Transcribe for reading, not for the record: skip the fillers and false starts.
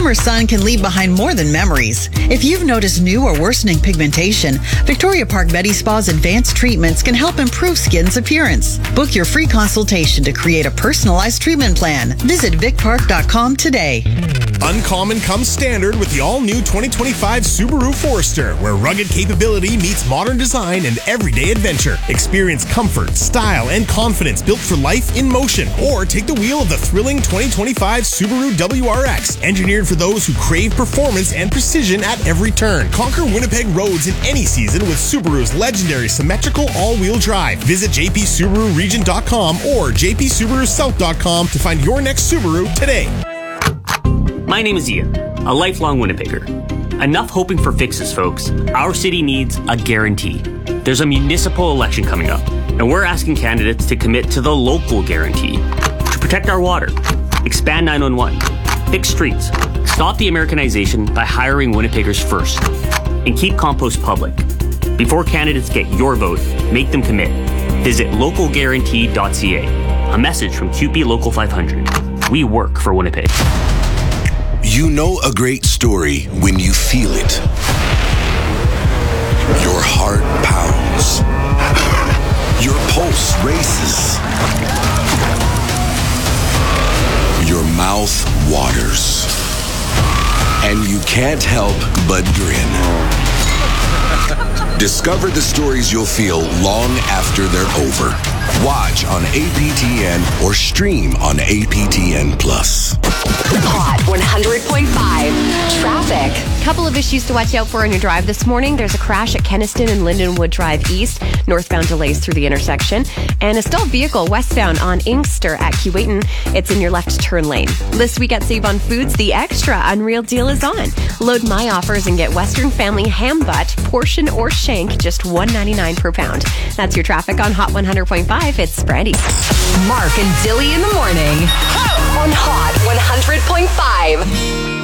summer sun can leave behind more than memories. If you've noticed new or worsening pigmentation, Victoria Park Medi Spa's advanced treatments can help improve skin's appearance. Book your free consultation to create a personalized treatment plan. Visit vicpark.com today. Uncommon comes standard with the all-new 2025 Subaru Forester, where rugged capability meets modern design and everyday adventure. Experience comfort, style, and confidence built for life in motion. Or take the wheel of the thrilling 2025 Subaru WRX, engineered for those who crave performance and precision at every turn. Conquer Winnipeg roads in any season with Subaru's legendary symmetrical all-wheel drive. Visit jpsubaruregion.com or jpsubarusouth.com to find your next Subaru today. My name is Ian, a lifelong Winnipegger. Enough hoping for fixes, folks. Our city needs a guarantee. There's a municipal election coming up, and we're asking candidates to commit to the local guarantee. To protect our water, expand 911, fix streets, stop the Americanization by hiring Winnipeggers first, and keep compost public. Before candidates get your vote, make them commit. Visit localguarantee.ca. A message from QP Local 500. We work for Winnipeg. You know a great story when you feel it. Your heart pounds. Your pulse races. Your mouth waters. And you can't help but grin. Discover the stories you'll feel long after they're over. Watch on APTN or stream on APTN Plus. Hot 100.5 traffic. Couple of issues to watch out for on your drive this morning. There's a crash at Kenniston and Lindenwood Drive East. Northbound delays through the intersection. And a stalled vehicle westbound on Inkster at Keewatin. It's in your left turn lane. This week at Save on Foods, the extra unreal deal is on. Load my offers and get Western Family ham butt, portion or shank, just $1.99 per pound. That's your traffic on Hot 100.5. It's Brandy. Mark and Dilly in the morning on Hot 100.5.